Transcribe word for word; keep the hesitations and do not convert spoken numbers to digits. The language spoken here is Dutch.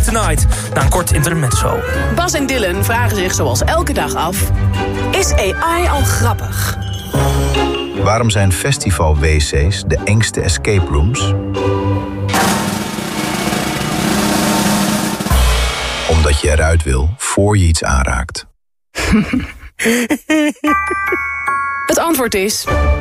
Tonight. Na een kort intermezzo. Bas en Dylan vragen zich zoals elke dag af: is A I al grappig? Waarom zijn festival-wc's de engste escape rooms? Omdat je eruit wil voor je iets aanraakt. Het antwoord is